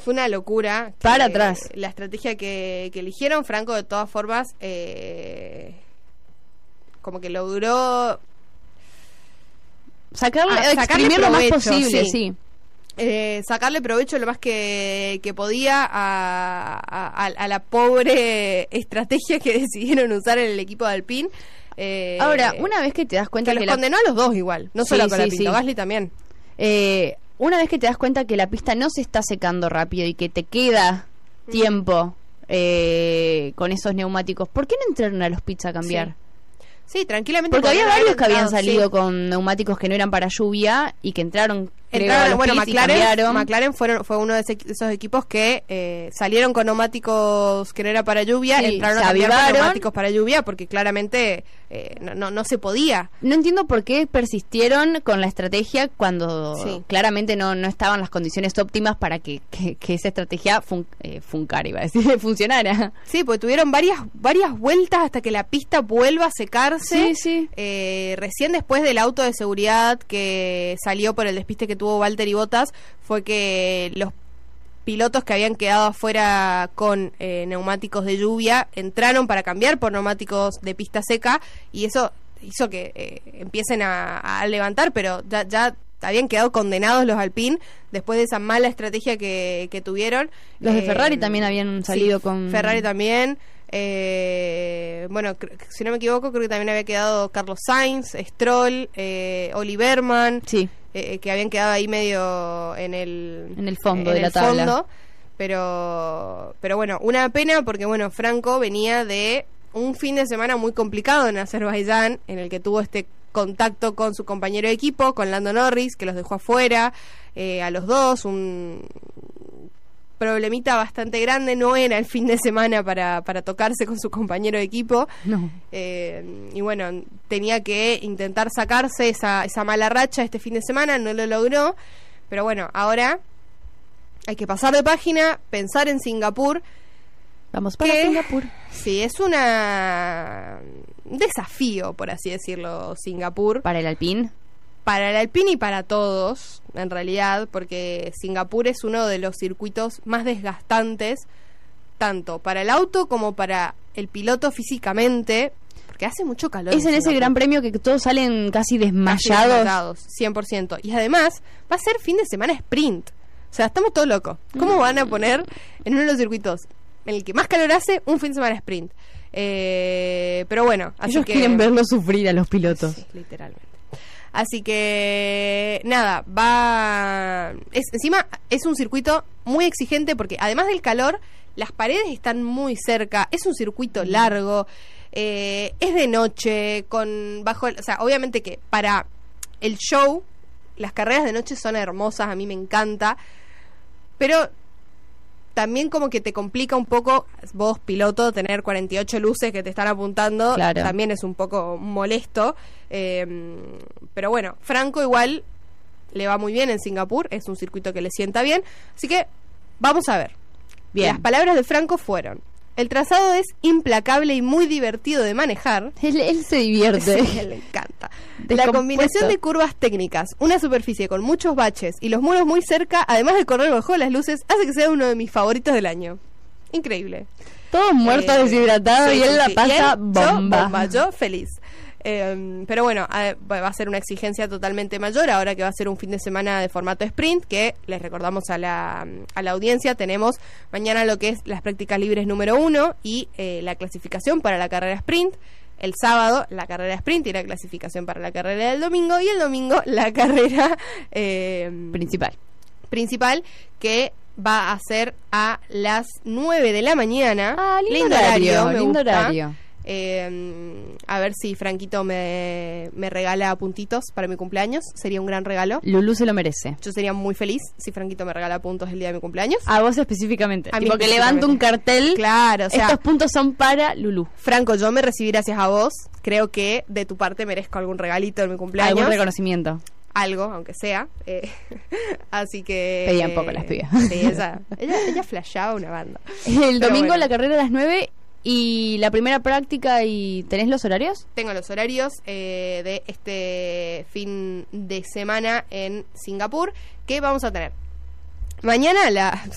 fue una locura. Para atrás. La estrategia que eligieron. Franco, de todas formas, como que logró exprimir lo más posible, sí. Sacarle provecho lo más que podía a la pobre estrategia que decidieron usar en el equipo de Alpine. Ahora, una vez que te das cuenta que los condenó a los dos igual, no solo a Colapinto, Gasly también. Una vez que te das cuenta que la pista no se está secando rápido y que te queda tiempo con esos neumáticos, ¿por qué no entraron a los pits a cambiar? Sí, tranquilamente. Porque había varios que habían salido con neumáticos que no eran para lluvia y que entraron a los pits y cambiaron. McLaren fue uno de esos equipos que salieron con neumáticos que no era para lluvia, entraron a cambiar con neumáticos para lluvia porque claramente no se podía. No entiendo por qué persistieron con la estrategia cuando claramente no estaban las condiciones óptimas para que esa estrategia funcionara. Sí, porque tuvieron varias vueltas hasta que la pista vuelva a secarse. Sí. Recién después del auto de seguridad que salió por el despiste que tuvo Valtteri Bottas, fue que los pilotos que habían quedado afuera con neumáticos de lluvia entraron para cambiar por neumáticos de pista seca, y eso hizo que empiecen a levantar, pero ya habían quedado condenados los Alpine después de esa mala estrategia que tuvieron. Los de Ferrari también habían salido con... Ferrari también. Bueno, si no me equivoco, creo que también había quedado Carlos Sainz, Stroll, Oliverman, que habían quedado ahí medio en el fondo de la tabla. Pero bueno, una pena porque bueno, Franco venía de un fin de semana muy complicado en Azerbaiyán, en el que tuvo este contacto con su compañero de equipo, con Lando Norris, que los dejó afuera a los dos, un problemita bastante grande, no era el fin de semana para tocarse con su compañero de equipo. No. Y bueno, tenía que intentar sacarse esa mala racha este fin de semana, no lo logró, pero bueno, ahora hay que pasar de página, pensar en Singapur. Vamos para Singapur. Sí, es un desafío, por así decirlo, Singapur. ¿Para el Alpine? Para el Alpine y para todos, en realidad, porque Singapur es uno de los circuitos más desgastantes, tanto para el auto como para el piloto físicamente, porque hace mucho calor. Es en ese gran premio que todos salen casi desmayados. 100%. Y además, va a ser fin de semana sprint. O sea, estamos todos locos. ¿Cómo van a poner en uno de los circuitos en el que más calor hace un fin de semana sprint? Pero bueno, así ellos quieren verlos sufrir a los pilotos. Sí, literalmente. Así que nada, encima es un circuito muy exigente porque además del calor, las paredes están muy cerca, es un circuito largo, es de noche, o sea, obviamente que para el show las carreras de noche son hermosas, a mí me encanta, pero también como que te complica un poco, vos piloto, tener 48 luces que te están apuntando, claro. También es un poco molesto, pero bueno, Franco igual le va muy bien en Singapur, es un circuito que le sienta bien, así que vamos a ver. Bien. Las palabras de Franco fueron: el trazado es implacable y muy divertido de manejar. Él se divierte. Sí, le encanta. La combinación de curvas técnicas, una superficie con muchos baches y los muros muy cerca, además de correr bajo las luces, hace que sea uno de mis favoritos del año. Increíble. Todos muertos, deshidratados, y él la pasa bomba. Yo feliz. Pero bueno, va a ser una exigencia totalmente mayor ahora que va a ser un fin de semana de formato sprint, que les recordamos a la audiencia, tenemos mañana lo que es las prácticas libres número 1 y la clasificación para la carrera sprint, el sábado la carrera sprint y la clasificación para la carrera del domingo, y el domingo la carrera principal que va a ser a las 9 de la mañana. Lindo horario. A ver si Franquito me regala puntitos para mi cumpleaños. Sería un gran regalo. Lulú se lo merece. Yo sería muy feliz si Franquito me regala puntos el día de mi cumpleaños. A vos específicamente. A mí porque levanto un cartel. Claro, o sea, estos puntos son para Lulú. Franco, yo me recibí gracias a vos. Creo que de tu parte merezco algún regalito en mi cumpleaños. Algún reconocimiento. Algo, aunque sea. Así que... Pedían poco las pibas. Sí, ella flasheaba una banda. El domingo la carrera a las 9... ¿Y la primera práctica? ¿Y tenés los horarios? Tengo los horarios de este fin de semana en Singapur, que vamos a tener mañana